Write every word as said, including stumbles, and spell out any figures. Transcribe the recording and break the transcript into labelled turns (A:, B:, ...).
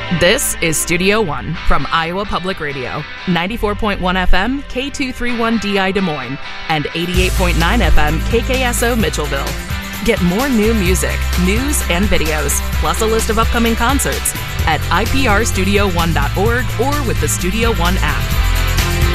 A: This is Studio One from Iowa Public Radio, ninety-four point one F M, K two thirty-one D I Des Moines, and eighty-eight point nine F M, K K S O Mitchellville. Get more new music, news, and videos, plus a list of upcoming concerts at I P R studio one dot org or with the Studio One app.